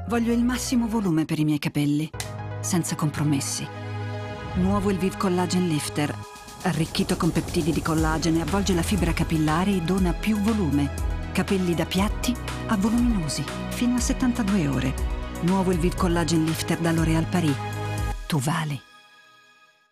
Voglio il massimo volume per i miei capelli, senza compromessi. Nuovo Elvive Collagen Lifter, arricchito con peptidi di collagene, avvolge la fibra capillare e dona più volume. Capelli da piatti a voluminosi, fino a 72 ore. Nuovo Elvive Collagen Lifter da L'Oréal Paris. Tu vali.